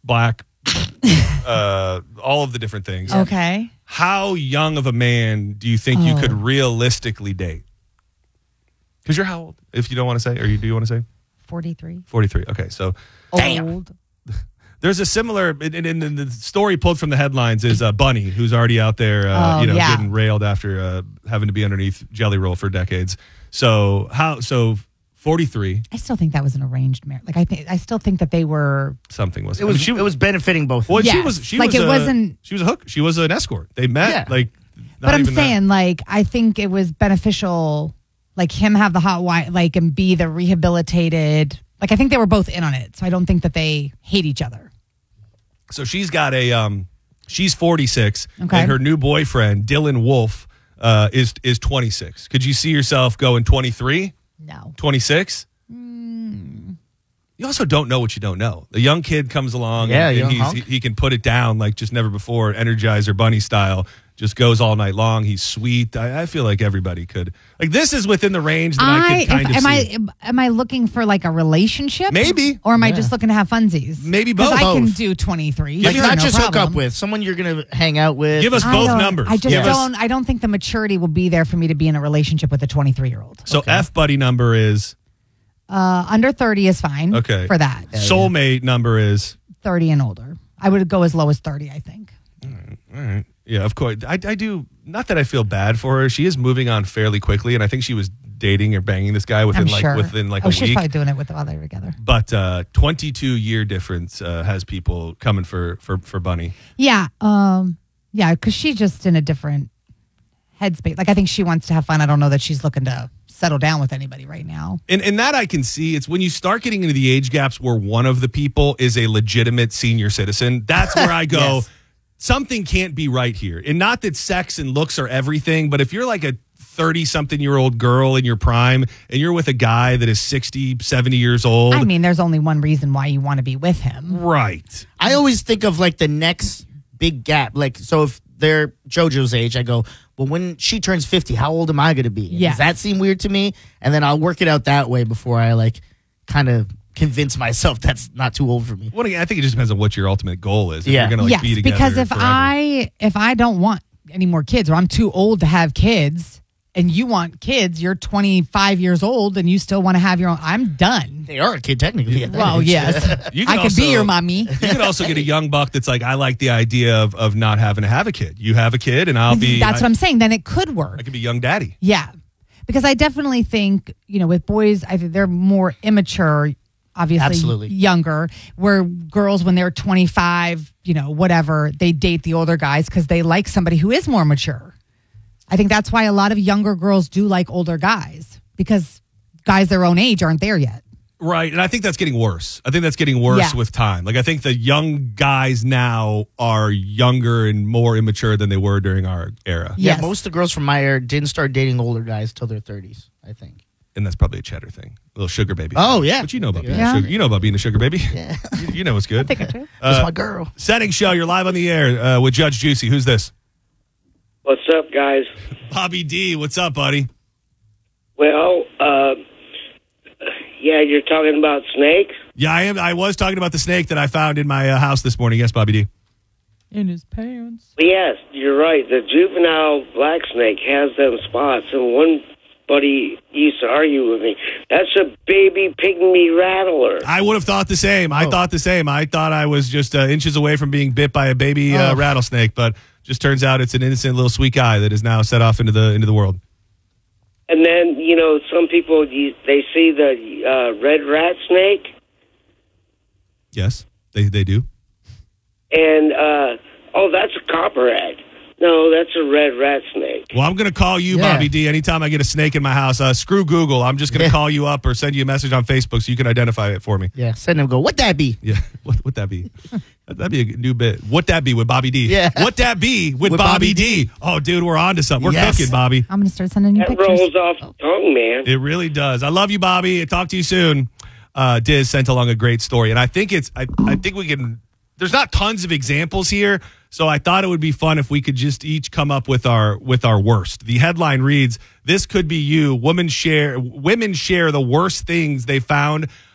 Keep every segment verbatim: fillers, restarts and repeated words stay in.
black, uh, all of the different things. Okay. How young of a man do you think oh. you could realistically date? Because you're how old? If you don't want to say, or you do you want to say? forty-three. forty-three. Okay, so old. There's a similar, in, in, in the story pulled from the headlines is uh, Bunny, who's already out there, uh, oh, you know, yeah. getting railed after uh, having to be underneath Jelly Roll for decades. So how? So forty-three. I still think that was an arranged marriage. Like I think, I still think that they were. Something was. It was. I mean, she, it was benefiting both. Well, yes. she was. She like was it a, wasn't. She was a hook. She was an escort. They met. Yeah. Like. Not But I'm even saying, that. like, I think it was beneficial. Like him have the hot wife, like, and be the rehabilitated. Like I think they were both in on it. So I don't think that they hate each other. So she's got a. Um, she's forty-six, Okay. and her new boyfriend Dylan Wolf uh, is is twenty-six. Could you see yourself going twenty-three? No. twenty-six? Mm. You also don't know what you don't know. The young kid comes along Yeah, and, and young he's, hunk. he, he can put it down like just never before, Energizer Bunny style. Just goes all night long. He's sweet. I, I feel like everybody could. Like this is within the range that I, I, could kind if, of am see. I am I looking for like a relationship? Maybe. Or am I Yeah. just looking to have funsies? Maybe 'Cause both. I can Both. do twenty-three. Like Sure, not no just hook problem. up with someone you're gonna hang out with. Give us I both don't- numbers. I just Give us- don't. I don't think the maturity will be there for me to be in a relationship with a twenty-three year old. So F buddy number is Uh, under thirty is fine. okay. For that, Soulmate number is thirty and older. I would go as low as thirty. I think. all right. Yeah, of course. I, I do. Not that I feel bad for her. She is moving on fairly quickly, and I think she was dating or banging this guy within I'm like sure. within like oh, a she's week. probably doing it with the other together. But uh, twenty-two year difference uh, has people coming for for for Bunny. Yeah. Um. Yeah, because she's just in a different headspace. Like I think she wants to have fun. I don't know that she's looking to settle down with anybody right now. And and that I can see. It's when you start getting into the age gaps where one of the people is a legitimate senior citizen. That's where I go. Yes. Something can't be right here. And not that sex and looks are everything, but if you're like a thirty-something-year-old girl in your prime and you're with a guy that is sixty, seventy years old. I mean, there's only one reason why you want to be with him. Right. I always think of like the next big gap. Like, so if they're JoJo's age, I go, well, when she turns fifty, how old am I going to be? Yes. Does that seem weird to me? And then I'll work it out that way before I like kind of convince myself that's not too old for me. Well, again, I think it just depends on what your ultimate goal is. If Yeah. you're gonna like yes, be together because if forever. I if I don't want any more kids or I'm too old to have kids and you want kids, you're twenty-five years old and you still want to have your own, I'm done. They are a kid technically. At that Well, age. yes. You I could could be also- your mommy. you could also get a young buck that's like, I like the idea of, of not having to have a kid. You have a kid, and I'll be. That's I, what I'm saying. Then it could work. I could be young daddy. Yeah. Because I definitely think, you know, with boys, I think they're more immature, obviously Absolutely. younger, where girls, when they're twenty-five, you know, whatever, they date the older guys because they like somebody who is more mature. I think that's why a lot of younger girls do like older guys because guys their own age aren't there yet. Right, and I think that's getting worse. I think that's getting worse Yeah. with time. Like I think the young guys now are younger and more immature than they were during our era. Yeah, Yes. most of the girls from my era didn't start dating older guys till their thirties, I think. And that's probably a cheddar thing, a little sugar baby. Oh, thing. yeah. But you know about being Yeah. a sugar. You know about being a sugar baby. Yeah. you, you know what's good. I think I do. That's Uh, my girl. Setting show. You're live on the air uh, with Judge Juicy. Who's this? What's up, guys? Bobby D. What's up, buddy? Well, uh, yeah, you're talking about snakes? Yeah, I am. I was talking about the snake that I found in my uh, house this morning. Yes, Bobby D. In his pants. Yes, you're right. The juvenile black snake has them spots, and one buddy used to argue with me. That's a baby pygmy rattler. I would have thought the same. I Oh. thought the same. I thought I was just uh, inches away from being bit by a baby uh, Oh. rattlesnake, but just turns out it's an innocent little sweet guy that is now set off into the into the world. And then, you know, some people, you, they see the uh, red rat snake, Yes, they they do. and, uh, oh, that's a copperhead. No, that's a red rat snake. Well, I'm going to call you, Yeah. Bobby D, anytime I get a snake in my house. Uh, screw Google. I'm just going to Yeah. call you up or send you a message on Facebook so you can identify it for me. Yeah, send him go, what that be? Yeah, what would that be? That'd be a new bit. What that be with Bobby D? Yeah. What that be with, With Bobby, Bobby D? Oh, dude, we're on to something. We're Yes. cooking, Bobby. I'm going to start sending you That pictures. rolls off the tongue, man. It really does. I love you, Bobby. Talk to you soon. Uh, Diz sent along a great story, and I think it's. I, I think we can. There's not tons of examples here, so I thought it would be fun if we could just each come up with our with our worst. The headline reads: "This could be you. Women share women share the worst things they found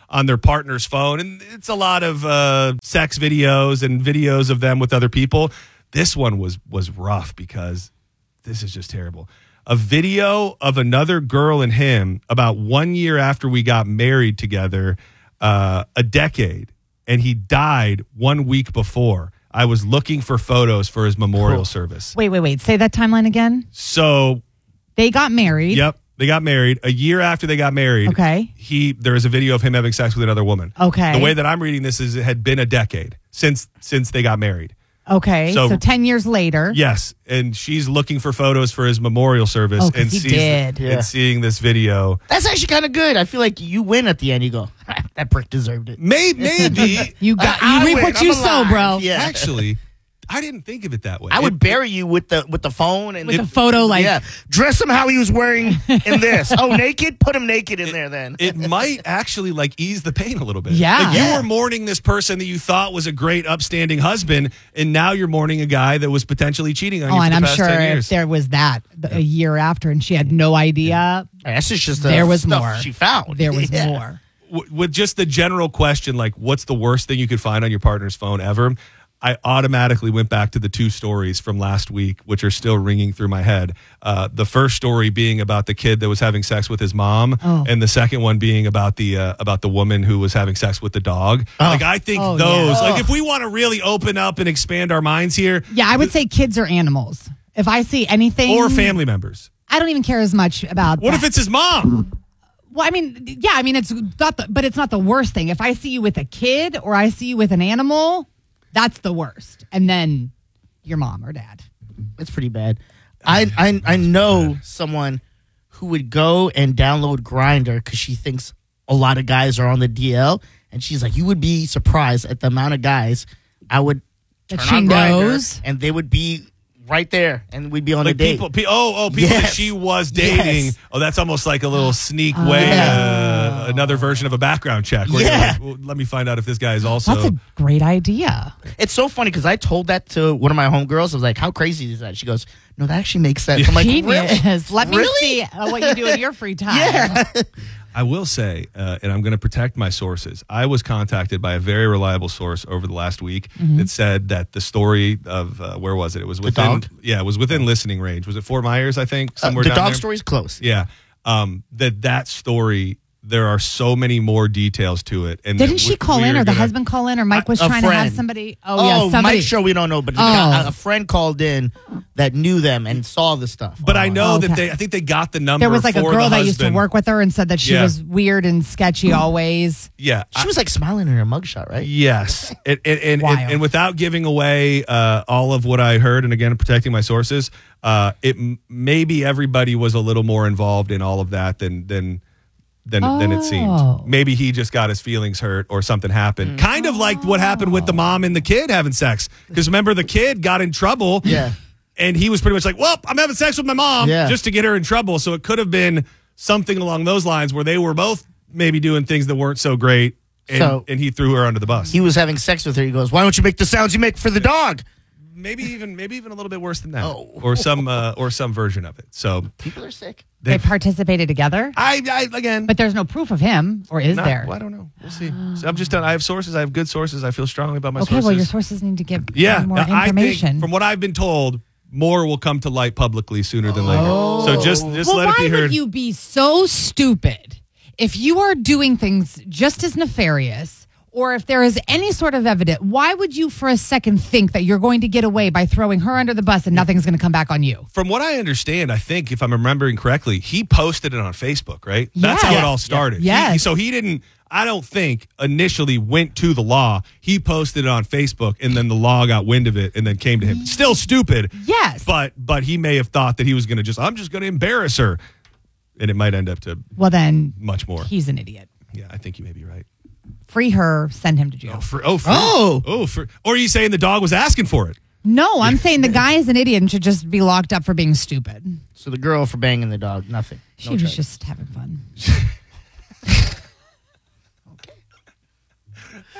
on their partner's phone. And it's a lot of uh, sex videos and videos of them with other people. This one was was rough because this is just terrible. A video of another girl and him about one year after we got married together, uh, a decade, and he died one week before. I was looking for photos for his memorial Cool. service. Wait, wait, wait. Say that timeline again. So, They got married. yep, they got married. A year after they got married, Okay. he there is a video of him having sex with another woman. Okay. The way that I'm reading this is it had been a decade since since they got married. Okay. So- So, ten years later. Yes, and she's looking for photos for his memorial service Oh, 'cause and he sees did. The, Yeah. and seeing this video. That's actually kind of good. I feel like you win at the end. You go, that prick deserved it. May, maybe You got I you reap win. what I'm you sow, alive. bro. Yeah. actually, I didn't think of it that way. I would It- bury you with the with the phone and With the photo, like- yeah, dress him how he was wearing in this. Oh, naked, put him naked in there. Then It might actually like ease the pain a little bit. Yeah. Like you Yeah. were mourning this person that you thought was a great, upstanding husband, and now you're mourning a guy that was potentially cheating on Oh, you for and the I'm past sure ten if years. there was that a year after and she had no idea, that's just just the There was stuff more. she found. there was Yeah. more. W- with just the general question, like, what's the worst thing you could find on your partner's phone ever? I automatically went back to the two stories from last week, which are still ringing through my head. Uh, the first story being about the kid that was having sex with his mom, Oh. and the second one being about the uh, about the woman who was having sex with the dog. Like, I think Oh, those, yeah. like, if we want to really open up and expand our minds here, Yeah, I would say kids or animals. If I see anything, or family members. I don't even care as much about. What that. if it's his mom? Well, I mean, yeah, I mean, it's not, the, but it's not the worst thing. If I see you with a kid or I see you with an animal, that's the worst. And then your mom or dad. It's pretty bad. I I I know someone who would go and download Grindr because she thinks a lot of guys are on the D L, and she's like, you would be surprised at the amount of guys I would That turn she on Grindr, knows? and they would be right there, and we'd be on a Like date. people, pe- oh, oh, people that Yes. she was dating. Yes. Oh, that's almost like a little sneak way, uh, another version of a background check. Where you're Yeah. like, well, let me find out if this guy is also. That's a great idea. It's so funny because I told that to one of my homegirls. I was like, "How crazy is that?" She goes, "No, that actually makes sense." I'm like, "Really? Genius. Let me Really? see uh, what you do in your free time. Yeah." I will say, uh, and I'm going to protect my sources. I was contacted by a very reliable source over the last week Mm-hmm. that said that the story of uh, where was it? It was within, dog? yeah, it was within listening range. Was it Fort Myers? I think Uh, somewhere the down dog there? story's close. Yeah, um, that that story. There are so many more details to it. And Didn't that she we- call we in are or the gonna- husband call in or Mike was A trying to have friend. somebody? Oh, Oh, yeah, somebody. Mike's show we don't know, but Oh. a, a friend called in that knew them and saw the stuff. But I know that Okay. they. I think they got the number. There was like a for girl the that used to husband. work with her and said that she Yeah. was weird and sketchy always. Yeah, she was like smiling in her mugshot, right? Yes, and and, and, Wild. and, and without giving away uh, all of what I heard, and again protecting my sources, uh, it m- maybe everybody was a little more involved in all of that than than than than it seemed. Oh. Maybe he just got his feelings hurt or something happened. Kind of like what happened with the mom and the kid having sex. Because remember, the kid got in trouble. Yeah. And he was pretty much like, well, I'm having sex with my mom Yeah. just to get her in trouble. So it could have been something along those lines where they were both maybe doing things that weren't so great. And, So- and he threw her under the bus. He was having sex with her. He goes, "Why don't you make the sounds you make for the dog?" maybe even maybe even a little bit worse than that, Oh. or some uh, or some version of it. So People are sick. They participated together, I, I again, but there's no proof of him, or is not- there? well, I don't know. We'll see. So I'm just done. I have sources. I have good sources. I feel strongly about my Okay, sources. well, your sources need to give yeah, more I information. think from what I've been told, more will come to light publicly sooner than later. So just just well, let why it be heard. would you be so stupid if you are doing things just as nefarious? Or if there is any sort of evidence, why would you for a second think that you're going to get away by throwing her under the bus and nothing's going to come back on you? From what I understand, I think if I'm remembering correctly, he posted it on Facebook, right? That's how Yes. it all started. Yes. He- so he didn't, I don't think, initially went to the law. He posted it on Facebook, and then the law got wind of it and then came to him. Still stupid. Yes. But but he may have thought that he was going to just, I'm just going to embarrass her. And it might end up to Well, then much more. he's an idiot. Yeah, I think you may be right. Free her, send him to jail. Oh, for, oh, for, Oh. oh, for, or are you saying the dog was asking for it? No, I'm saying the guy is an idiot and should just be locked up for being stupid. So the girl for banging the dog, nothing. She No was charge. just having fun.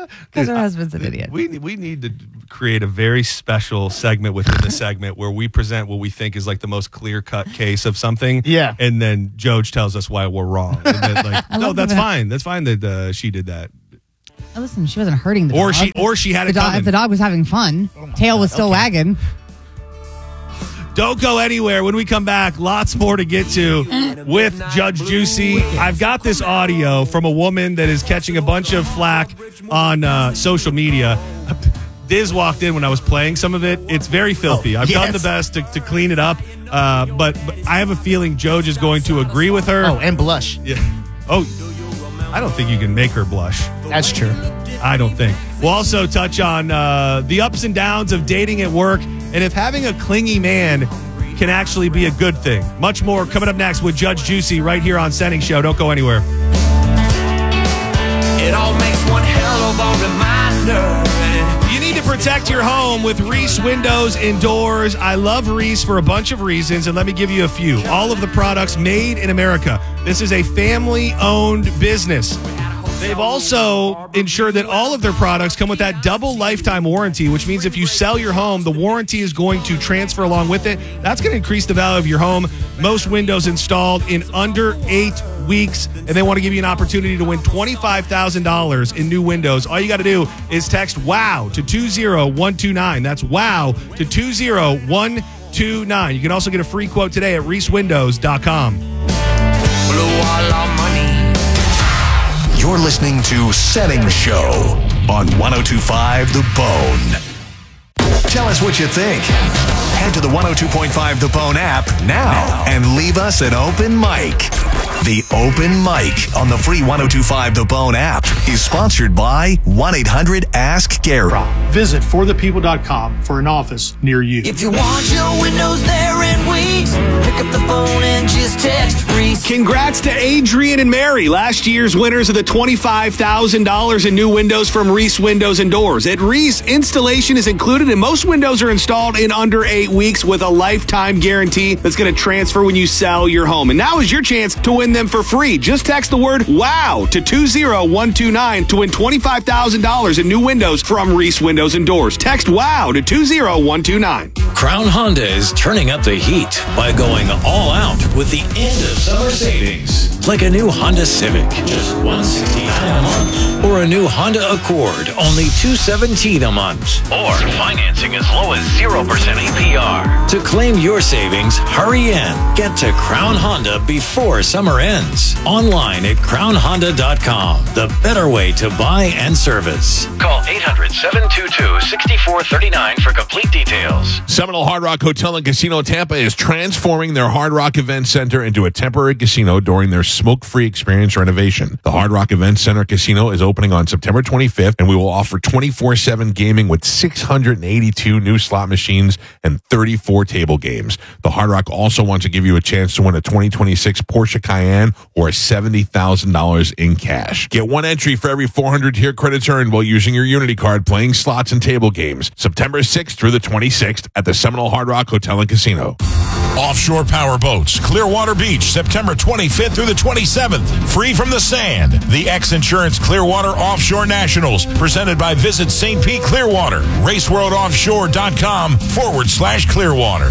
Because her husband's an idiot. We we need to create a very special segment within the segment where we present what we think is like the most clear cut case of something. Yeah. And then Joj tells us why we're wrong. And then like, no, love that's that. fine. That's fine that uh, she did that. Oh, listen, she wasn't hurting the Or dog. she or she had the it dog, coming. if the dog was having fun, tail was still wagging. Don't go anywhere. When we come back, lots more to get to with Judge Juicy. I've got this audio from a woman that is catching a bunch of flack on uh, social media. Diz walked in when I was playing some of it. It's very filthy. Oh, I've yes. done the best to, to clean it up, uh, but, but I have a feeling Joj is going to agree with her. Oh, and blush. Yeah. Oh, I don't think you can make her blush. That's true. I don't think. We'll also touch on uh, the ups and downs of dating at work and if having a clingy man can actually be a good thing. Much more coming up next with Judge Juicy right here on Sending Show. Don't go anywhere. It all makes one hell of a reminder. You need to protect your home with Reese Windows and Doors. I love Reese for a bunch of reasons, and let me give you a few. All of the products made in America. This is a family-owned business. They've also ensured that all of their products come with that double lifetime warranty, which means if you sell your home, the warranty is going to transfer along with it. That's going to increase the value of your home. Most windows installed in under eight weeks, and they want to give you an opportunity to win twenty-five thousand dollars in new windows. All you got to do is text WOW to two zero one two nine. That's WOW to two zero one two nine. You can also get a free quote today at reese windows dot com. Blow all our money. You're listening to Setting Show on one oh two point five The Bone. Tell us what you think. Head to the one oh two point five The Bone app now and leave us an open mic. The Open Mic on the free one oh two point five The Bone app is sponsored by one eight hundred ask Gary. Visit for the people dot com for an office near you. If you want your windows there in weeks, pick up the phone and just text Reese. Congrats to Adrian and Mary, last year's winners of the twenty-five thousand dollars in new windows from Reese Windows and Doors. At Reese, installation is included and most windows are installed in under eight weeks with a lifetime guarantee that's going to transfer when you sell your home. And now is your chance to win them for free. Just text the word WOW to two zero one two nine to win twenty-five thousand dollars in new windows from Reese Windows and Doors. Text WOW to two zero one two nine. Crown Honda is turning up the heat by going all out with the end of summer savings. Like a new Honda Civic, just one hundred sixty-nine dollars a month. Or a new Honda Accord, only two hundred seventeen dollars a month. Or financing as low as zero percent A P R. To claim your savings, hurry in. Get to Crown Honda before summer ends. Online at crown honda dot com. The better way to buy and service. Call eight hundred, seven two two, six four three nine for complete details. Seminole Hard Rock Hotel and Casino Tampa is transforming their Hard Rock Event Center into a temporary casino during their smoke-free experience renovation. The Hard Rock Event Center Casino is opening on September twenty-fifth, and we will offer twenty-four seven gaming with six hundred eighty-two new slot machines and thirty-four table games. The Hard Rock also wants to give you a chance to win a twenty twenty-six Porsche Cayenne or seventy thousand dollars in cash. Get one entry for every four hundred tier credits earned while using your Unity card playing slots and table games. September sixth through the twenty-sixth at the Seminole Hard Rock Hotel and Casino. Offshore Power Boats, Clearwater Beach, September twenty-fifth through the twenty-seventh. Free from the sand. The X Insurance Clearwater Offshore Nationals, presented by Visit Saint Pete Clearwater. raceworldoffshore.com forward slash Clearwater.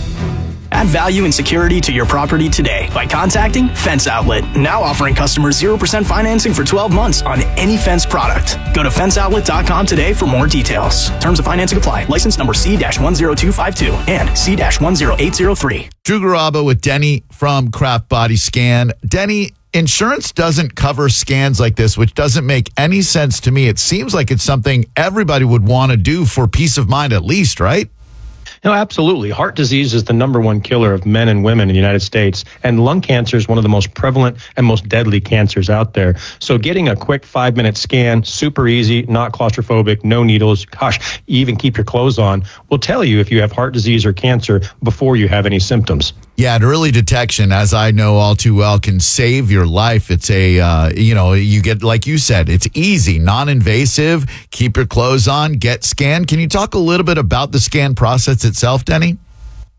Add value and security to your property today by contacting Fence Outlet. Now offering customers zero percent financing for twelve months on any fence product. Go to fence outlet dot com today for more details. Terms of financing apply. License number C one zero two five two and C one zero eight zero three. Drew Garabo with Denny from Craft Body Scan. Denny, insurance doesn't cover scans like this, which doesn't make any sense to me. It seems like it's something everybody would want to do for peace of mind at least, right? No, absolutely. Heart disease is the number one killer of men and women in the United States, and lung cancer is one of the most prevalent and most deadly cancers out there. So getting a quick five-minute scan, super easy, not claustrophobic, no needles, gosh, you even keep your clothes on, will tell you if you have heart disease or cancer before you have any symptoms. Yeah, and early detection, as I know all too well, can save your life. It's a, uh, you know, you get, like you said, it's easy, non-invasive, keep your clothes on, get scanned. Can you talk a little bit about the scan process itself, Denny?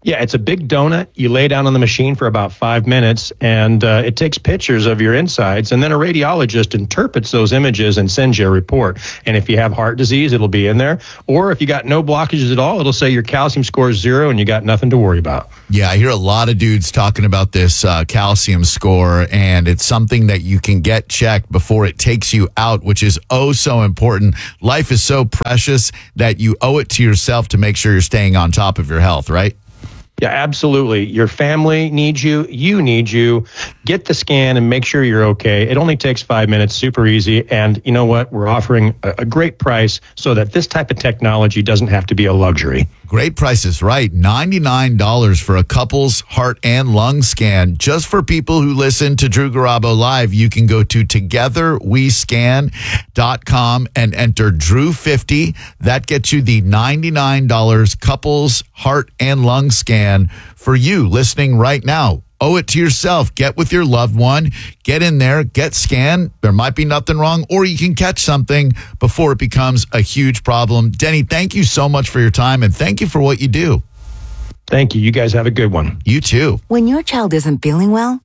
Yeah, it's a big donut. You lay down on the machine for about five minutes, and uh, it takes pictures of your insides, and then a radiologist interprets those images and sends you a report. And if you have heart disease, it'll be in there. Or if you got no blockages at all, it'll say your calcium score is zero and you got nothing to worry about. Yeah, I hear a lot of dudes talking about this uh, calcium score, and it's something that you can get checked before it takes you out, which is oh so important. Life is so precious that you owe it to yourself to make sure you're staying on top of your health, right? Yeah, absolutely. Your family needs you. You need you. Get the scan and make sure you're okay. It only takes five minutes, super easy. And you know what? We're offering a, a great price so that this type of technology doesn't have to be a luxury. Great prices, right? ninety-nine dollars for a couple's heart and lung scan. Just for people who listen to Drew Garabo Live, you can go to together we scan dot com and enter Drew fifty. That gets you the ninety-nine dollars couple's heart and lung scan for you listening right now. Owe it to yourself. Get with your loved one. Get in there. Get scanned. There might be nothing wrong, or you can catch something before it becomes a huge problem. Denny, thank you so much for your time, and thank you for what you do. Thank you. You guys have a good one. You too. When your child isn't feeling well,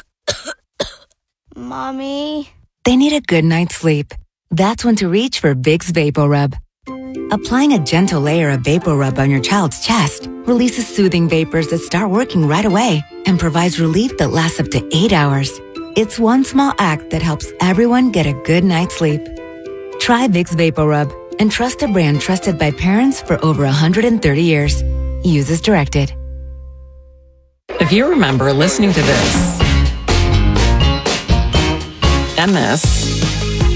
Mommy, they need a good night's sleep. That's when to reach for Vicks VapoRub. Applying a gentle layer of VapoRub on your child's chest releases soothing vapors that start working right away and provides relief that lasts up to eight hours. It's one small act that helps everyone get a good night's sleep. Try Vicks VapoRub and trust a brand trusted by parents for over one hundred thirty years. Use as directed. If you remember listening to this and this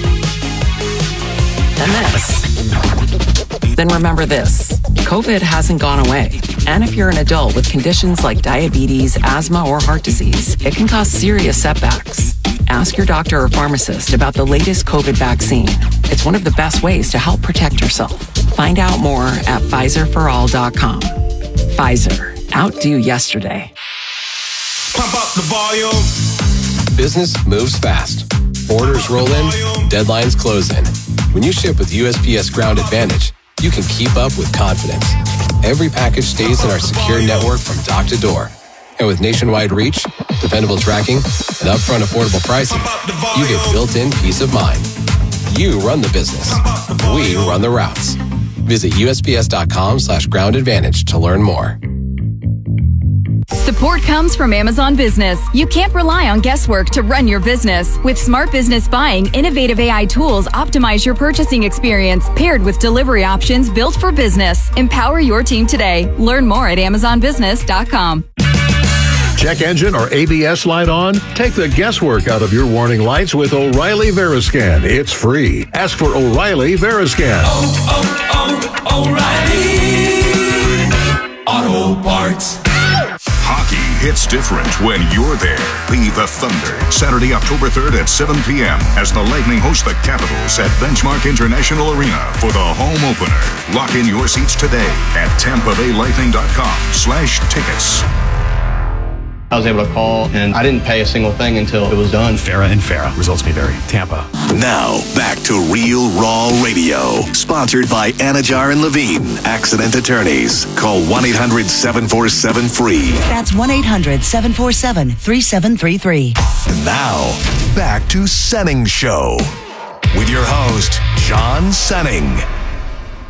and this, then remember this. COVID hasn't gone away. And if you're an adult with conditions like diabetes, asthma, or heart disease, it can cause serious setbacks. Ask your doctor or pharmacist about the latest COVID vaccine. It's one of the best ways to help protect yourself. Find out more at Pfizer for all dot com. Pfizer. Outdo yesterday. Pump up the volume. Business moves fast. Orders roll in, deadlines close in. When you ship with U S P S Ground Advantage, you can keep up with confidence. Every package stays in our secure network from dock to door. And with nationwide reach, dependable tracking, and upfront affordable pricing, you get built-in peace of mind. You run the business. We run the routes. Visit U S P S dot com slash ground advantage to learn more. Support comes from Amazon Business. You can't rely on guesswork to run your business. With Smart Business Buying, innovative A I tools optimize your purchasing experience, paired with delivery options built for business. Empower your team today. Learn more at amazon business dot com. Check engine or A B S light on? Take the guesswork out of your warning lights with O'Reilly Veriscan. It's free. Ask for O'Reilly Veriscan. Oh, oh, oh, O'Reilly Auto Parts. Hockey hits different when you're there. Be the Thunder. Saturday, October third at seven p.m. as the Lightning host the Capitals at Benchmark International Arena for the home opener. Lock in your seats today at tampa bay lightning dot com slash tickets. I was able to call, and I didn't pay a single thing until it was done. Farah and Farah. Results may vary. Tampa. Now, back to Real Raw Radio. Sponsored by Anajar and Levine, Accident Attorneys. Call one eight hundred seven four seven free. That's one eight hundred seven four seven three seven three three. And now, back to Senning Show. With your host, John Senning.